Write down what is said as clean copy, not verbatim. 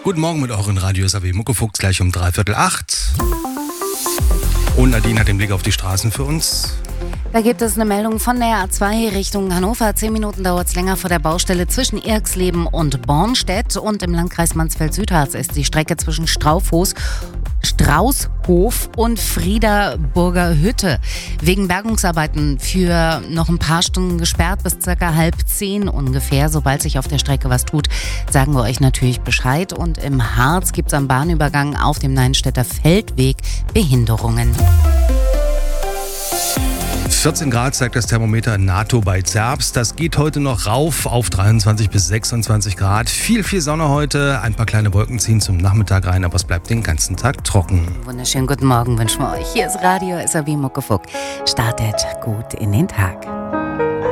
Guten Morgen mit euren Radio SAW Muckefuchs, gleich um 7:45. Und Nadine hat den Blick auf die Straßen für uns. Da gibt es eine Meldung von der A2 Richtung Hannover. 10 Minuten dauert es länger vor der Baustelle zwischen Irxleben und Bornstedt. Und im Landkreis Mansfeld-Südharz ist die Strecke zwischen Straußhof und Friederburger Hütte wegen Bergungsarbeiten für noch ein paar Stunden gesperrt, bis ca. 9:30 ungefähr. Sobald sich auf der Strecke was tut, sagen wir euch natürlich Bescheid. Und im Harz gibt es am Bahnübergang auf dem Neinstädter Feldweg Behinderungen. 14 Grad zeigt das Thermometer in NATO bei Zerbst. Das geht heute noch rauf auf 23 bis 26 Grad. Viel Sonne heute. Ein paar kleine Wolken ziehen zum Nachmittag rein, aber es bleibt den ganzen Tag trocken. Wunderschönen guten Morgen wünschen wir euch. Hier ist Radio SAW Muckefuchs. Startet gut in den Tag.